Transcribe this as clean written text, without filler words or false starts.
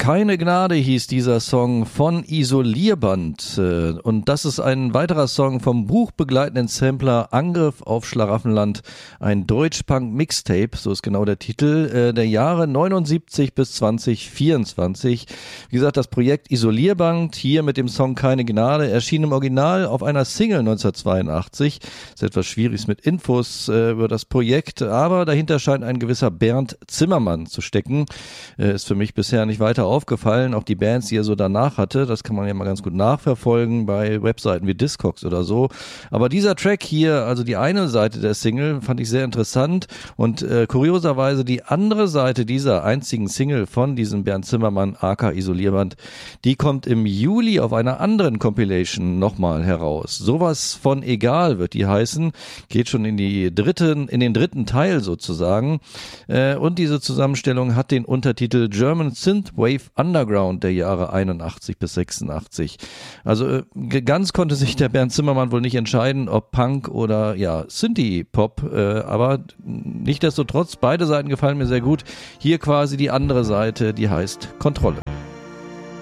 Keine Gnade hieß dieser Song von Isolierband. Und das ist ein weiterer Song vom buchbegleitenden Sampler Angriff auf Schlaraffenland. Ein Deutsch-Punk-Mixtape, so ist genau der Titel, der Jahre 79 bis 2024. Wie gesagt, das Projekt Isolierband, hier mit dem Song Keine Gnade, erschien im Original auf einer Single 1982. Ist etwas schwierig mit Infos über das Projekt, aber dahinter scheint ein gewisser Bernd Zimmermann zu stecken. Ist für mich bisher nicht weiter aufgefallen. Auch die Bands, die er so danach hatte, das kann man ja mal ganz gut nachverfolgen bei Webseiten wie Discogs oder so. Aber dieser Track hier, also die eine Seite der Single, fand ich sehr interessant und kurioserweise die andere Seite dieser einzigen Single von diesem Bernd Zimmermann, aka Isolierband, die kommt im Juli auf einer anderen Compilation nochmal heraus. Sowas von egal wird die heißen, geht schon in den dritten Teil sozusagen und diese Zusammenstellung hat den Untertitel German Synthwave Underground der Jahre 81 bis 86. Also ganz konnte sich der Bernd Zimmermann wohl nicht entscheiden, ob Punk oder ja Synthie-Pop, aber nichtsdestotrotz, beide Seiten gefallen mir sehr gut. Hier quasi die andere Seite, die heißt Kontrolle.